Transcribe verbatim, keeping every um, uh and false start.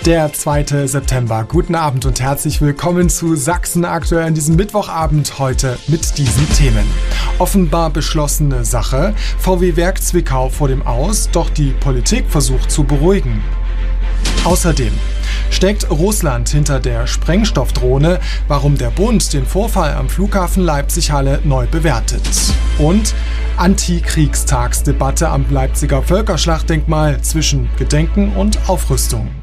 Der zweite September. Guten Abend und herzlich willkommen zu Sachsen aktuell an diesem Mittwochabend heute mit diesen Themen. Offenbar beschlossene Sache. V W-Werk Zwickau vor dem Aus, doch die Politik versucht zu beruhigen. Außerdem steckt Russland hinter der Sprengstoffdrohne, warum der Bund den Vorfall am Flughafen Leipzig-Halle neu bewertet. Und Antikriegstagsdebatte am Leipziger Völkerschlachtdenkmal zwischen Gedenken und Aufrüstung.